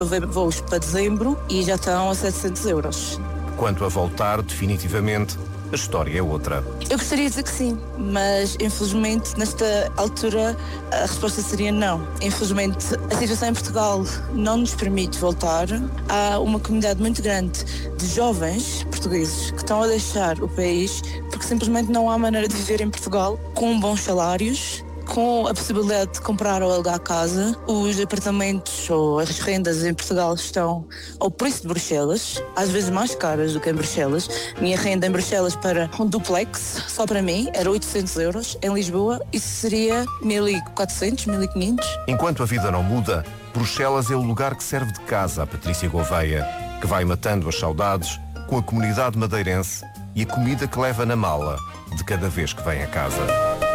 Houve voos para dezembro e já estão a 700 euros. Quanto a voltar definitivamente, a história é outra. Eu gostaria de dizer que sim, mas infelizmente nesta altura a resposta seria não. Infelizmente a situação em Portugal não nos permite voltar. Há uma comunidade muito grande de jovens portugueses que estão a deixar o país porque simplesmente não há maneira de viver em Portugal com bons salários, com a possibilidade de comprar ou alugar casa. Os apartamentos ou as rendas em Portugal estão ao preço de Bruxelas, às vezes mais caras do que em Bruxelas. Minha renda em Bruxelas para um duplex, só para mim, era 800 euros. Em Lisboa, isso seria 1.400, 1.500. Enquanto a vida não muda, Bruxelas é o lugar que serve de casa a Patrícia Gouveia, que vai matando as saudades com a comunidade madeirense e a comida que leva na mala de cada vez que vem a casa.